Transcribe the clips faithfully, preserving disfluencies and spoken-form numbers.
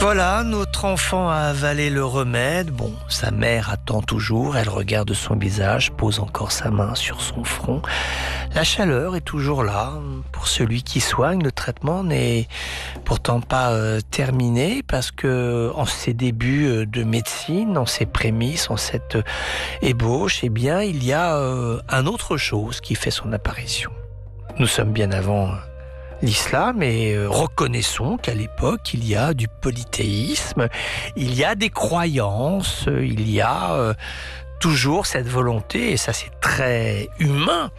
Voilà, notre enfant a avalé le remède. Bon, sa mère attend toujours, elle regarde son visage, pose encore sa main sur son front. La chaleur est toujours là. Pour celui qui soigne, le traitement n'est pourtant pas euh, terminé parce que en ces débuts de médecine, en ces prémices, en cette ébauche, eh bien, il y a euh, un autre chose qui fait son apparition. Nous sommes bien avant l'islam et reconnaissons qu'à l'époque, il y a du polythéisme, il y a des croyances, il y a euh, toujours cette volonté, et ça c'est très humain,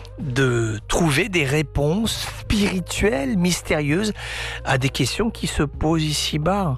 de trouver des réponses spirituelles, mystérieuses à des questions qui se posent ici-bas.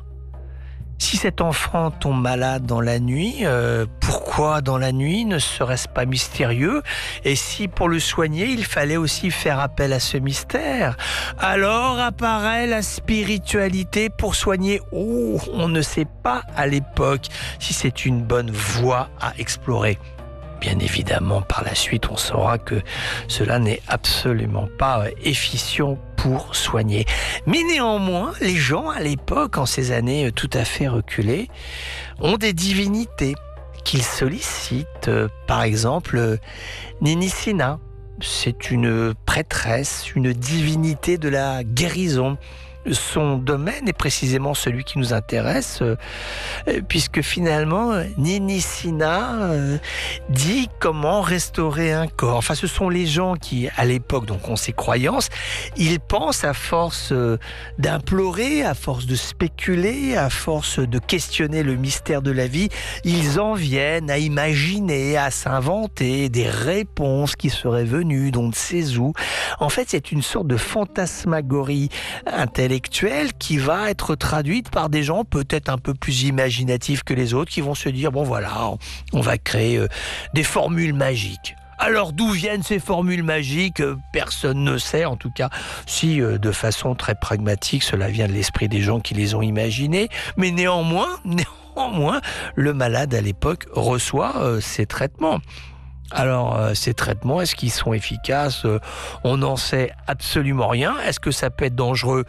Si cet enfant tombe malade dans la nuit, euh, pourquoi dans la nuit ne serait-ce pas mystérieux? Et si pour le soigner, il fallait aussi faire appel à ce mystère? Alors apparaît la spiritualité pour soigner. Oh, on ne sait pas à l'époque si c'est une bonne voie à explorer. Bien évidemment, par la suite, on saura que cela n'est absolument pas efficient pour soigner. Mais néanmoins, les gens à l'époque, en ces années tout à fait reculées, ont des divinités qu'ils sollicitent. Par exemple, Ninisina, c'est une prêtresse, une divinité de la guérison. Son domaine est précisément celui qui nous intéresse, euh, puisque finalement, Ninisina euh, dit comment restaurer un corps. Enfin, ce sont les gens qui, à l'époque, donc ont ces croyances, ils pensent à force euh, d'implorer, à force de spéculer, à force de questionner le mystère de la vie, ils en viennent à imaginer, à s'inventer des réponses qui seraient venues d'on ne sait où. En fait, c'est une sorte de fantasmagorie intellectuelle qui va être traduite par des gens peut-être un peu plus imaginatifs que les autres, qui vont se dire, bon voilà, on va créer euh, des formules magiques. Alors d'où viennent ces formules magiques? Personne ne sait, en tout cas, si euh, de façon très pragmatique, cela vient de l'esprit des gens qui les ont imaginées, mais néanmoins, néanmoins, le malade à l'époque reçoit euh, ces traitements. Alors, euh, ces traitements, est-ce qu'ils sont efficaces? euh, On n'en sait absolument rien. Est-ce que ça peut être dangereux?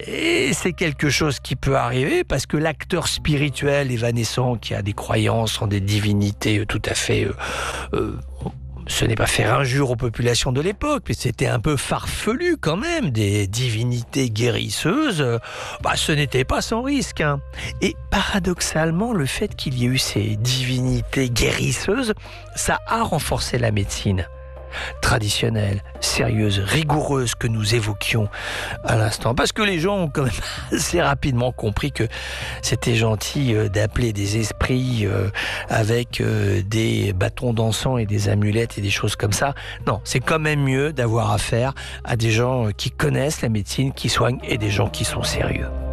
Et c'est quelque chose qui peut arriver parce que l'acteur spirituel évanescent qui a des croyances en des divinités tout à fait... Euh, euh, ce n'est pas faire injure aux populations de l'époque, mais c'était un peu farfelu quand même, des divinités guérisseuses, bah, ce n'était pas sans risque. Hein. Et paradoxalement, le fait qu'il y ait eu ces divinités guérisseuses, ça a renforcé la médecine traditionnelle, sérieuse, rigoureuse que nous évoquions à l'instant. Parce que les gens ont quand même assez rapidement compris que c'était gentil d'appeler des esprits avec des bâtons d'encens et des amulettes et des choses comme ça. Non, c'est quand même mieux d'avoir affaire à des gens qui connaissent la médecine, qui soignent et des gens qui sont sérieux.